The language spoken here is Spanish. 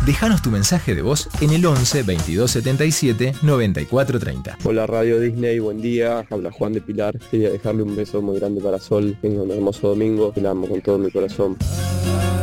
Déjanos tu mensaje de voz en el 11 22 77 94 30. Hola Radio Disney, buen día. Habla Juan de Pilar. Quería dejarle un beso muy grande para Sol. Tenga un hermoso domingo. La amo con todo mi corazón.